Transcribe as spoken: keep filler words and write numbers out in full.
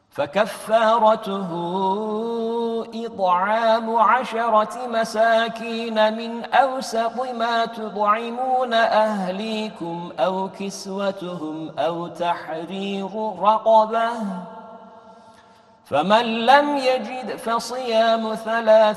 فكفارته إطعام عشرة مساكين من أوسط ما تطعمون أهليكم أو كسوتهم أو تحرير رقبة، فمن لم يجد فصيام ثلاث